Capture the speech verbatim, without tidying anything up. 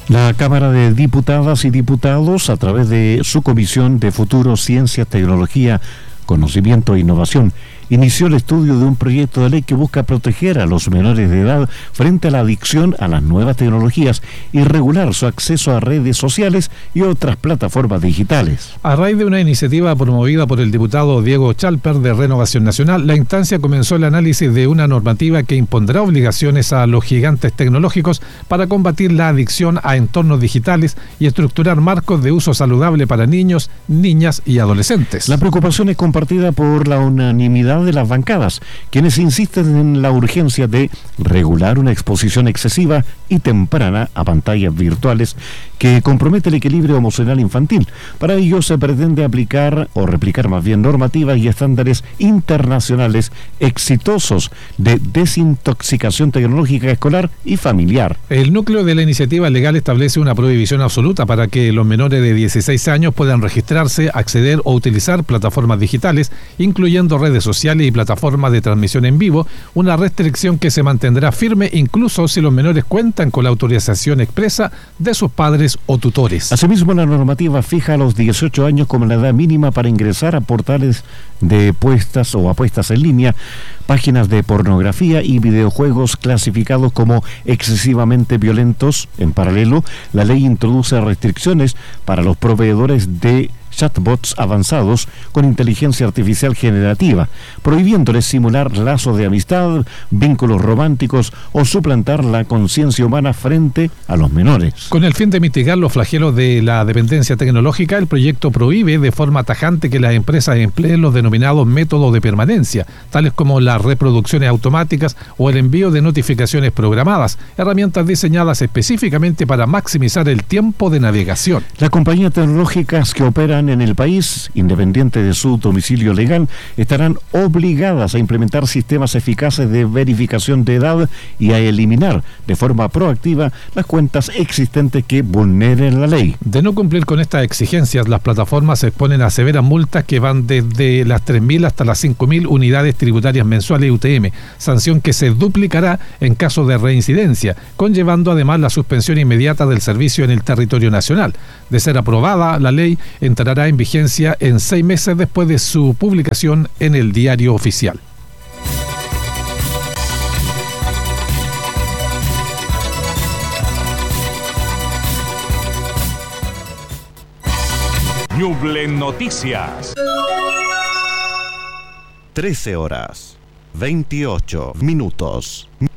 La Cámara de Diputadas y Diputados, a través de su Comisión de Futuro, Ciencia, Tecnología, Conocimiento e Innovación, inició el estudio de un proyecto de ley que busca proteger a los menores de edad frente a la adicción a las nuevas tecnologías y regular su acceso a redes sociales y otras plataformas digitales. A raíz de una iniciativa promovida por el diputado Diego Chalper de Renovación Nacional, la instancia comenzó el análisis de una normativa que impondrá obligaciones a los gigantes tecnológicos para combatir la adicción a entornos digitales y estructurar marcos de uso saludable para niños, niñas y adolescentes. La preocupación es compartida por la unanimidad de las bancadas, quienes insisten en la urgencia de regular una exposición excesiva y temprana a pantallas virtuales que compromete el equilibrio emocional infantil. Para ello se pretende aplicar o replicar más bien normativas y estándares internacionales exitosos de desintoxicación tecnológica escolar y familiar. El núcleo de la iniciativa legal establece una prohibición absoluta para que los menores de dieciséis años puedan registrarse, acceder o utilizar plataformas digitales, incluyendo redes sociales y plataformas de transmisión en vivo, una restricción que se mantendrá firme incluso si los menores cuentan con la autorización expresa de sus padres o tutores. Asimismo, la normativa fija a los dieciocho años como la edad mínima para ingresar a portales de apuestas o apuestas en línea, páginas de pornografía y videojuegos clasificados como excesivamente violentos. En paralelo, la ley introduce restricciones para los proveedores de chatbots avanzados con inteligencia artificial generativa, prohibiéndoles simular lazos de amistad, vínculos románticos o suplantar la conciencia humana frente a los menores. Con el fin de mitigar los flagelos de la dependencia tecnológica, el proyecto prohíbe de forma tajante que las empresas empleen los denominados métodos de permanencia, tales como las reproducciones automáticas o el envío de notificaciones programadas, herramientas diseñadas específicamente para maximizar el tiempo de navegación. Las compañías tecnológicas que operan en el país, independiente de su domicilio legal, estarán obligadas a implementar sistemas eficaces de verificación de edad y a eliminar de forma proactiva las cuentas existentes que vulneren la ley. De no cumplir con estas exigencias, las plataformas se exponen a severas multas que van desde las tres mil hasta las cinco mil unidades tributarias mensuales U T M, sanción que se duplicará en caso de reincidencia, conllevando además la suspensión inmediata del servicio en el territorio nacional. De ser aprobada, la ley entrará en vigencia en seis meses después de su publicación en el Diario Oficial. Ñuble Noticias. trece horas, veintiocho minutos.